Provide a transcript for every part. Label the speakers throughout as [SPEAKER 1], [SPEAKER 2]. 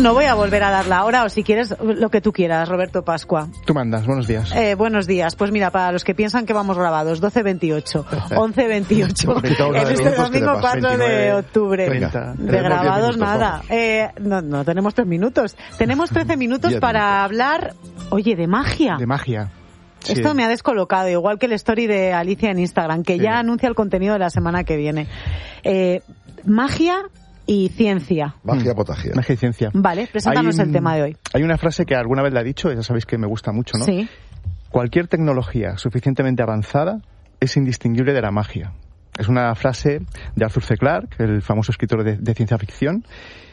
[SPEAKER 1] No voy a volver a dar la hora, o si quieres, lo que tú quieras, Roberto Pascua.
[SPEAKER 2] Tú mandas, buenos días.
[SPEAKER 1] Buenos días. Pues mira, para los que piensan que vamos grabados, 12:28, 11:28, en este domingo 4 de octubre.
[SPEAKER 2] 30.
[SPEAKER 1] De grabados nada. No tenemos 3 minutos. Tenemos 13 minutos para hablar, oye, de magia.
[SPEAKER 2] De magia. Sí.
[SPEAKER 1] Esto me ha descolocado, igual que el story de Alicia en Instagram, que ya anuncia el contenido de la semana que viene. Magia y ciencia.
[SPEAKER 3] Magia potagia.
[SPEAKER 2] Magia y ciencia.
[SPEAKER 1] Vale, preséntanos el tema de hoy.
[SPEAKER 2] Hay una frase que alguna vez la he dicho, ya sabéis que me gusta mucho, ¿no?
[SPEAKER 1] Sí.
[SPEAKER 2] Cualquier tecnología suficientemente avanzada es indistinguible de la magia. Es una frase de Arthur C. Clarke, el famoso escritor de ciencia ficción.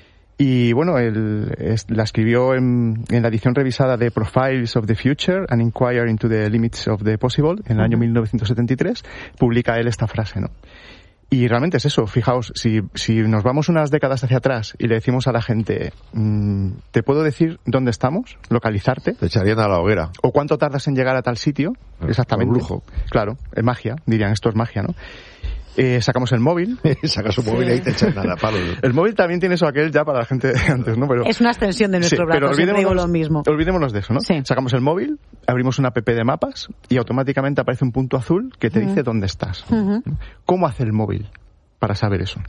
[SPEAKER 2] Y bueno, la escribió en la edición revisada de Profiles of the Future, An Inquiry into the Limits of the Possible, en el año 1973, publica él esta frase, ¿no? Y realmente es eso, fijaos, si nos vamos unas décadas hacia atrás y le decimos a la gente, ¿te puedo decir dónde estamos? ¿Localizarte?
[SPEAKER 3] Te echarían a la hoguera.
[SPEAKER 2] ¿O cuánto tardas en llegar a tal sitio? Exactamente.
[SPEAKER 3] Brujo.
[SPEAKER 2] Claro, es magia, dirían, esto es magia, ¿no? Sacamos el móvil.
[SPEAKER 3] Sacas un móvil y ahí te echan a la palo.
[SPEAKER 2] El móvil también tiene eso aquel ya para la gente de antes, ¿no? Pero,
[SPEAKER 1] es una extensión de nuestro brazo, siempre digo lo mismo.
[SPEAKER 2] Olvidémonos de eso, ¿no?
[SPEAKER 1] Sí.
[SPEAKER 2] Sacamos el móvil, abrimos una app de mapas y automáticamente aparece un punto azul que te dice dónde estás. ¿Cómo hace el móvil para saber eso?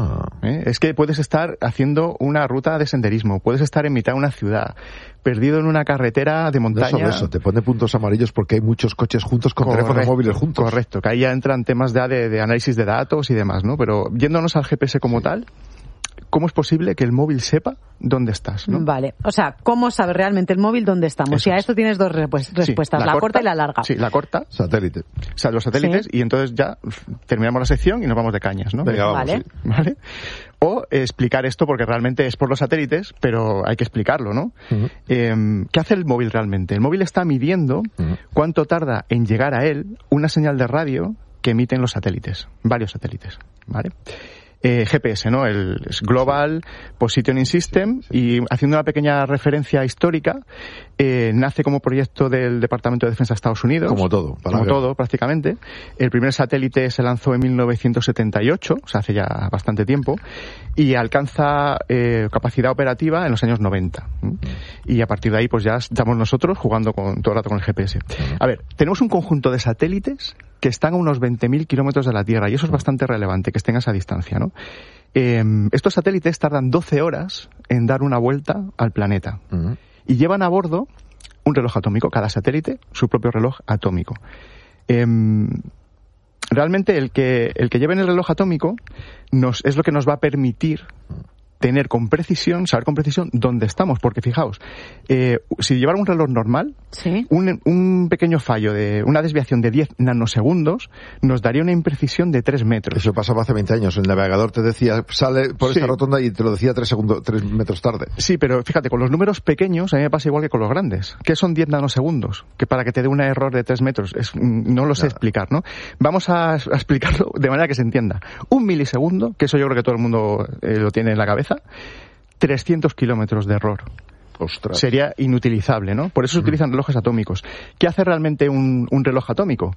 [SPEAKER 2] Es que puedes estar haciendo una ruta de senderismo, puedes estar en mitad de una ciudad, perdido en una carretera de montaña.
[SPEAKER 3] No eso, te pone puntos amarillos porque hay muchos coches juntos con teléfonos móviles juntos.
[SPEAKER 2] Correcto, que ahí ya entran temas de análisis de datos y demás, ¿no? Pero yéndonos al GPS como tal, ¿cómo es posible que el móvil sepa dónde estás, ¿no?
[SPEAKER 1] Vale, o sea, ¿cómo sabe realmente el móvil dónde estamos?
[SPEAKER 2] Eso
[SPEAKER 1] y a esto tienes dos respuestas, la corta y la larga.
[SPEAKER 2] Sí, la corta.
[SPEAKER 3] Satélite.
[SPEAKER 2] O sea, los satélites, y entonces ya terminamos la sección y nos vamos de cañas, ¿no?
[SPEAKER 3] Venga, vamos,
[SPEAKER 1] vale.
[SPEAKER 3] sí.
[SPEAKER 2] ¿Vale? O explicar esto, porque realmente es por los satélites, pero hay que explicarlo, ¿no? ¿Qué hace el móvil realmente? El móvil está midiendo cuánto tarda en llegar a él una señal de radio que emiten los satélites, varios satélites, ¿vale? GPS, ¿no? El Global Positioning System, y haciendo una pequeña referencia histórica, nace como proyecto del Departamento de Defensa de Estados Unidos.
[SPEAKER 3] Como todo.
[SPEAKER 2] Prácticamente. El primer satélite se lanzó en 1978, o sea, hace ya bastante tiempo, y alcanza capacidad operativa en los años 90. Y a partir de ahí, pues ya estamos nosotros jugando todo el rato con el GPS. A ver, tenemos un conjunto de satélites que están a unos 20.000 kilómetros de la Tierra, y eso es bastante relevante, que estén a esa distancia, ¿no? Estos satélites tardan 12 horas en dar una vuelta al planeta. Y llevan a bordo un reloj atómico, cada satélite su propio reloj atómico. Realmente el que lleven el reloj atómico es lo que nos va a permitir saber con precisión dónde estamos, porque fijaos, si llevara un reloj normal,
[SPEAKER 1] ¿sí?
[SPEAKER 2] un pequeño fallo de una desviación de 10 nanosegundos nos daría una imprecisión de 3 metros.
[SPEAKER 3] Eso pasaba hace 20 años. El navegador te decía, sale por esta rotonda, y te lo decía 3 metros tarde.
[SPEAKER 2] Sí, pero fíjate, con los números pequeños a mí me pasa igual que con los grandes. ¿Qué son 10 nanosegundos? Que para que te dé un error de 3 metros, no lo sé explicar, ¿no? Vamos a explicarlo de manera que se entienda. 1 milisegundo, que eso yo creo que todo el mundo lo tiene en la cabeza, 300 kilómetros de error.
[SPEAKER 3] Ostras.
[SPEAKER 2] Sería inutilizable, ¿no? Por eso se utilizan relojes atómicos. ¿Qué hace realmente un reloj atómico?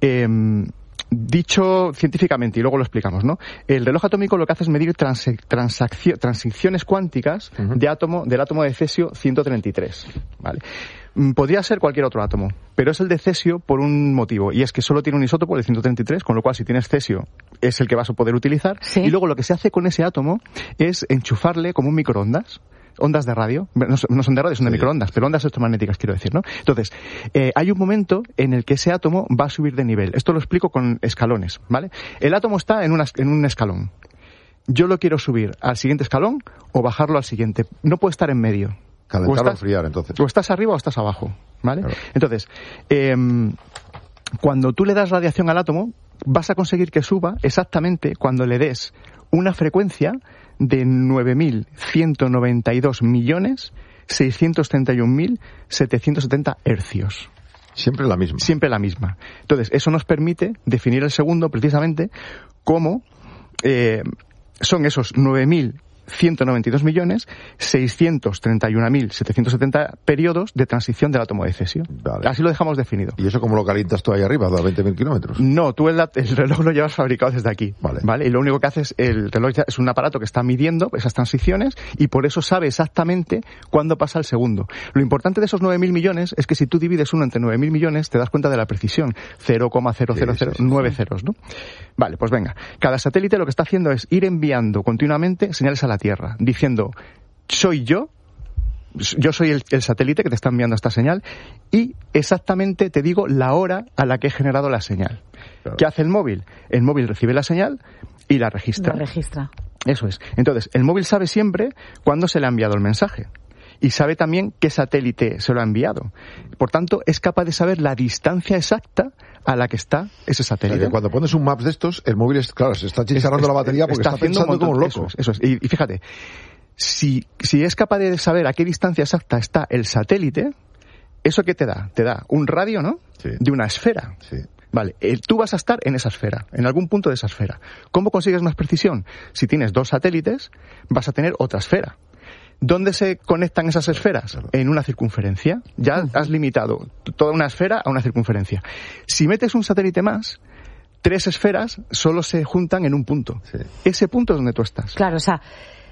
[SPEAKER 2] Dicho científicamente, y luego lo explicamos, ¿no? El reloj atómico lo que hace es medir transiciones cuánticas del átomo de cesio 133, ¿vale? Podría ser cualquier otro átomo, pero es el de cesio por un motivo, y es que solo tiene un isótopo, el 133, con lo cual si tienes cesio es el que vas a poder utilizar. ¿Sí? Y luego lo que se hace con ese átomo es enchufarle como un microondas, ondas de radio, no son de radio, son de microondas, pero ondas electromagnéticas quiero decir, ¿no? Entonces, hay un momento en el que ese átomo va a subir de nivel. Esto lo explico con escalones, ¿vale? El átomo está en un escalón. Yo lo quiero subir al siguiente escalón o bajarlo al siguiente. No puede estar en medio.
[SPEAKER 3] Calentar o enfriar, entonces.
[SPEAKER 2] O estás arriba o estás abajo, ¿vale? Claro. Entonces, cuando tú le das radiación al átomo, vas a conseguir que suba exactamente cuando le des una frecuencia de 9.192.631.770 hercios.
[SPEAKER 3] Siempre la misma.
[SPEAKER 2] Siempre la misma. Entonces, eso nos permite definir el segundo precisamente como son esos 9.000 192.631.770 periodos de transición del átomo de cesio.
[SPEAKER 3] Vale.
[SPEAKER 2] Así lo dejamos definido.
[SPEAKER 3] ¿Y eso cómo lo calientas tú ahí arriba, a 20.000 kilómetros?
[SPEAKER 2] No, tú el reloj lo llevas fabricado desde aquí.
[SPEAKER 3] Vale.
[SPEAKER 2] Y lo único que haces, el reloj es un aparato que está midiendo esas transiciones y por eso sabe exactamente cuándo pasa el segundo. Lo importante de esos 9.000 millones es que si tú divides uno entre 9.000 millones, te das cuenta de la precisión. 0,0009 ceros, ¿no? Vale, pues venga. Cada satélite lo que está haciendo es ir enviando continuamente señales a la Tierra, diciendo, soy yo soy el satélite que te está enviando esta señal y exactamente te digo la hora a la que he generado la señal. Claro. ¿Qué hace el móvil? El móvil recibe la señal y la registra. Eso es. Entonces, el móvil sabe siempre cuándo se le ha enviado el mensaje. Y sabe también qué satélite se lo ha enviado. Por tanto, es capaz de saber la distancia exacta a la que está ese satélite.
[SPEAKER 3] O sea, que cuando pones un Maps de estos, el móvil, claro, se está chicharrando la batería porque está pensando como un loco.
[SPEAKER 2] Eso es. Y fíjate, si es capaz de saber a qué distancia exacta está el satélite, ¿eso qué te da? Te da un radio, ¿no?
[SPEAKER 3] Sí.
[SPEAKER 2] De una esfera.
[SPEAKER 3] Sí.
[SPEAKER 2] Vale, tú vas a estar en esa esfera, en algún punto de esa esfera. ¿Cómo consigues más precisión? Si tienes dos satélites, vas a tener otra esfera. ¿Dónde se conectan esas esferas? En una circunferencia. Ya has limitado toda una esfera a una circunferencia. Si metes un satélite más, 3 esferas solo se juntan en un punto. Sí. Ese punto es donde tú estás.
[SPEAKER 1] Claro, o sea,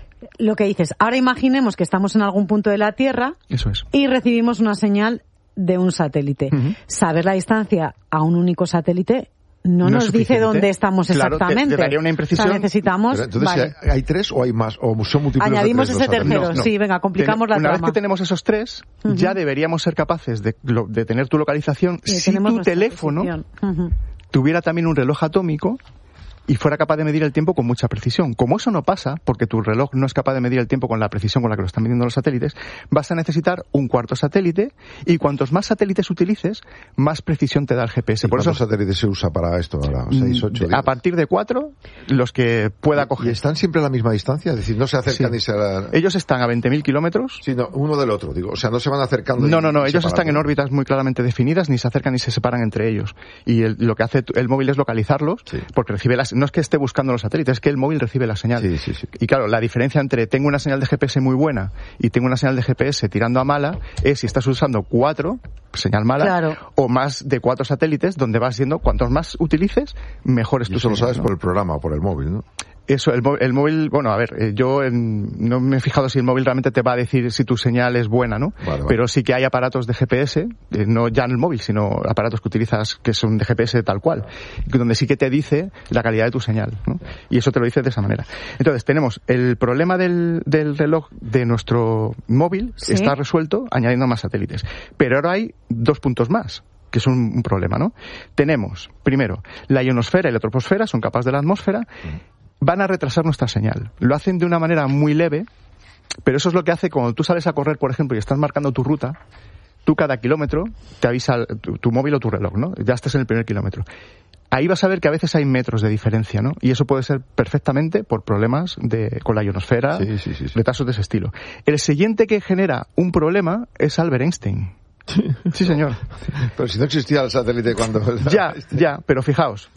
[SPEAKER 1] lo que dices, ahora imaginemos que estamos en algún punto de la Tierra.
[SPEAKER 2] Eso es.
[SPEAKER 1] Y recibimos una señal de un satélite. Saber la distancia a un único satélite no nos dice dónde estamos exactamente.
[SPEAKER 2] Te daría una imprecisión.
[SPEAKER 1] O sea, necesitamos...
[SPEAKER 3] Pero entonces, vale. ¿Hay 3 o hay más? ¿O son múltiples?
[SPEAKER 1] Añadimos
[SPEAKER 3] de 3
[SPEAKER 1] ese tercero. No. Sí, venga, complicamos la trama.
[SPEAKER 2] Una vez que tenemos esos 3, ya deberíamos ser capaces de tener tu localización si tu teléfono tuviera también un reloj atómico y fuera capaz de medir el tiempo con mucha precisión. Como eso no pasa, porque tu reloj no es capaz de medir el tiempo con la precisión con la que lo están midiendo los satélites, vas a necesitar un cuarto satélite y cuantos más satélites utilices, más precisión te da el GPS.
[SPEAKER 3] ¿Y cuántos satélites se usa para esto ahora? 6, 8, 10.
[SPEAKER 2] A partir de 4, los que pueda coger.
[SPEAKER 3] ¿Y están siempre a la misma distancia? Es decir, no se acercan ni se...
[SPEAKER 2] Ellos están a 20.000 kilómetros.
[SPEAKER 3] Sí, no, uno del otro, digo. O sea, no se van acercando.
[SPEAKER 2] No. Ellos están en órbitas muy claramente definidas, ni se acercan ni se separan entre ellos. Y lo que hace el móvil es localizarlos, porque recibe no es que esté buscando los satélites, es que el móvil recibe la señal.
[SPEAKER 3] Sí.
[SPEAKER 2] Y claro, la diferencia entre tengo una señal de GPS muy buena y tengo una señal de GPS tirando a mala es si estás usando 4, señal mala, o más de 4 satélites, donde vas yendo, cuantos más utilices, mejor es tu señal.
[SPEAKER 3] Eso lo sabes por el programa o por el móvil, ¿no?
[SPEAKER 2] Eso, el móvil, bueno, a ver, yo no me he fijado si el móvil realmente te va a decir si tu señal es buena, ¿no? Vale. Pero sí que hay aparatos de GPS, no ya en el móvil, sino aparatos que utilizas que son de GPS tal cual, donde sí que te dice la calidad de tu señal, ¿no? Y eso te lo dice de esa manera. Entonces, tenemos el problema del reloj de nuestro móvil, está resuelto añadiendo más satélites. Pero ahora hay 2 puntos más, que es un problema, ¿no? Tenemos, primero, la ionosfera y la troposfera son capas de la atmósfera, van a retrasar nuestra señal. Lo hacen de una manera muy leve, pero eso es lo que hace cuando tú sales a correr, por ejemplo, y estás marcando tu ruta, tú cada kilómetro te avisa tu móvil o tu reloj, ¿no? Ya estás en el primer kilómetro. Ahí vas a ver que a veces hay metros de diferencia, ¿no? Y eso puede ser perfectamente por problemas con la ionosfera, retrasos de ese estilo. El siguiente que genera un problema es Albert Einstein. Sí, señor.
[SPEAKER 3] Pero si no existía el satélite cuando...
[SPEAKER 2] Ya, pero fijaos.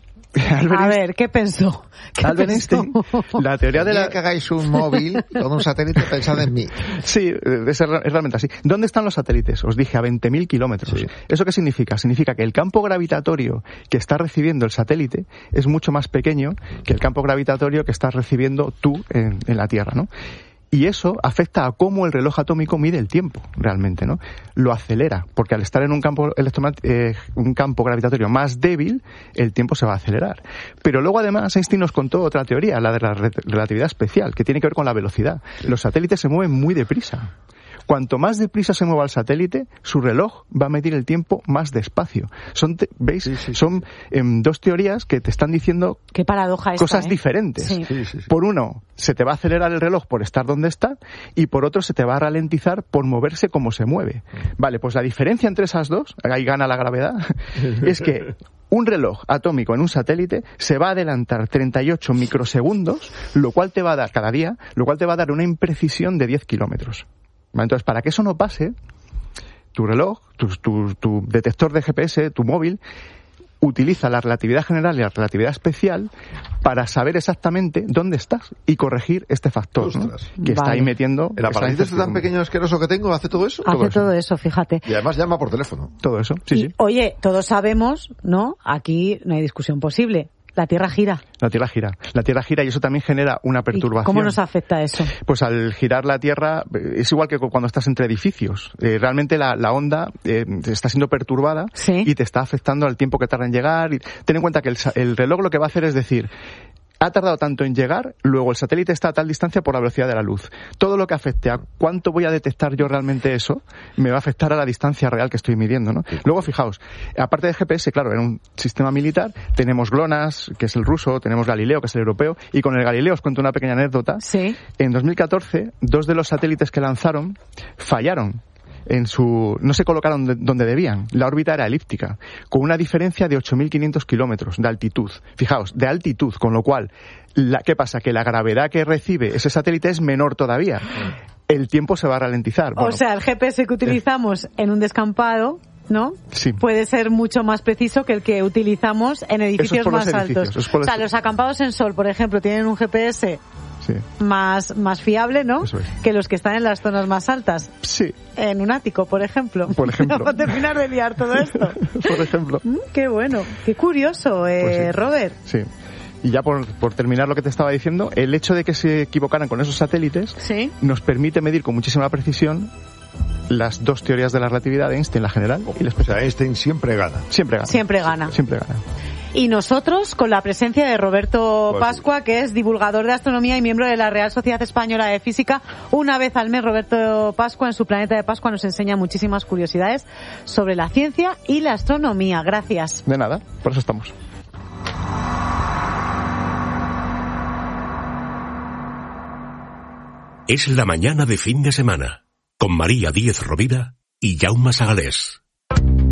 [SPEAKER 1] A ver, ¿qué pensó?
[SPEAKER 2] Albert Einstein, la teoría de la...
[SPEAKER 3] que hagáis un móvil con un satélite, pensad en mí.
[SPEAKER 2] Sí, es realmente así. ¿Dónde están los satélites? Os dije, a 20.000 kilómetros. Sí. ¿Eso qué significa? Significa que el campo gravitatorio que está recibiendo el satélite es mucho más pequeño que el campo gravitatorio que estás recibiendo tú en la Tierra, ¿no? Y eso afecta a cómo el reloj atómico mide el tiempo, realmente, ¿no? Lo acelera, porque al estar en un campo gravitatorio más débil, el tiempo se va a acelerar. Pero luego, además, Einstein nos contó otra teoría, la de la relatividad especial, que tiene que ver con la velocidad. Los satélites se mueven muy deprisa. Cuanto más deprisa se mueva el satélite, su reloj va a medir el tiempo más despacio. ¿Veis? Son 2 teorías que te están diciendo
[SPEAKER 1] qué paradoja
[SPEAKER 2] cosas diferentes.
[SPEAKER 1] Sí.
[SPEAKER 2] Por uno, se te va a acelerar el reloj por estar donde está, y por otro, se te va a ralentizar por moverse como se mueve. Vale, pues la diferencia entre esas dos, ahí gana la gravedad, es que un reloj atómico en un satélite se va a adelantar 38 microsegundos, lo cual te va a dar cada día, una imprecisión de 10 kilómetros. Entonces, para que eso no pase, tu reloj, tu detector de GPS, tu móvil, utiliza la relatividad general y la relatividad especial para saber exactamente dónde estás y corregir este factor, ¿no? Que está ahí metiendo...
[SPEAKER 3] ¿El aparatito este tan pequeño asqueroso que tengo hace todo eso?
[SPEAKER 1] Hace todo eso, fíjate.
[SPEAKER 3] Y además llama por teléfono.
[SPEAKER 2] Todo eso, sí.
[SPEAKER 1] Oye, todos sabemos, ¿no? Aquí no hay discusión posible. La Tierra gira.
[SPEAKER 2] La Tierra gira y eso también genera una perturbación.
[SPEAKER 1] ¿Y cómo nos afecta eso?
[SPEAKER 2] Pues al girar la Tierra es igual que cuando estás entre edificios. Realmente la onda está siendo perturbada y te está afectando al tiempo que tarda en llegar. Y ten en cuenta que el reloj lo que va a hacer es decir... Ha tardado tanto en llegar, luego el satélite está a tal distancia por la velocidad de la luz. Todo lo que afecte a cuánto voy a detectar yo realmente eso, me va a afectar a la distancia real que estoy midiendo, ¿no? Luego, fijaos, aparte de GPS, claro, en un sistema militar, tenemos GLONASS, que es el ruso, tenemos Galileo, que es el europeo, y con el Galileo os cuento una pequeña anécdota.
[SPEAKER 1] Sí.
[SPEAKER 2] En 2014, 2 de los satélites que lanzaron fallaron. No se colocaron donde debían. La órbita era elíptica, con una diferencia de 8.500 kilómetros de altitud. Fijaos, de altitud, con lo cual, ¿qué pasa? Que la gravedad que recibe ese satélite es menor todavía. El tiempo se va a ralentizar.
[SPEAKER 1] O sea, el GPS que utilizamos en un descampado, ¿no?
[SPEAKER 2] Sí.
[SPEAKER 1] Puede ser mucho más preciso que el que utilizamos en edificios más altos. O sea, los acampados en sol, por ejemplo, tienen un GPS... Sí. Más fiable, ¿no?
[SPEAKER 2] Eso es.
[SPEAKER 1] Que los que están en las zonas más altas.
[SPEAKER 2] Sí.
[SPEAKER 1] En un ático, por ejemplo. Para terminar de liar todo esto.
[SPEAKER 2] Por ejemplo.
[SPEAKER 1] Qué bueno, qué curioso,
[SPEAKER 2] pues sí.
[SPEAKER 1] Robert.
[SPEAKER 2] Sí. Y ya por terminar lo que te estaba diciendo, el hecho de que se equivocaran con esos satélites nos permite medir con muchísima precisión las 2 teorías de la relatividad de Einstein, la general y la especial.
[SPEAKER 3] O sea, Einstein siempre gana.
[SPEAKER 2] Siempre gana.
[SPEAKER 1] Y nosotros, con la presencia de Roberto Pascua, que es divulgador de astronomía y miembro de la Real Sociedad Española de Física, una vez al mes Roberto Pascua en su Planeta de Pascua nos enseña muchísimas curiosidades sobre la ciencia y la astronomía. Gracias.
[SPEAKER 2] De nada, por eso estamos.
[SPEAKER 4] Es la mañana de fin de semana, con María Díez Rovira y Jaume Sagalés.